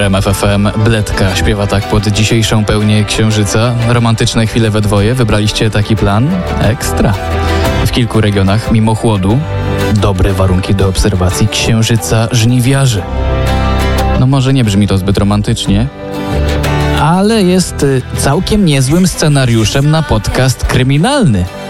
RMF FM. Bledka śpiewa tak pod dzisiejszą pełnię księżyca. Romantyczne chwile we dwoje. Wybraliście taki plan? Ekstra. W kilku regionach, mimo chłodu, dobre warunki do obserwacji księżyca żniwiarzy. No może nie brzmi to zbyt romantycznie, ale jest całkiem niezłym scenariuszem na podcast kryminalny.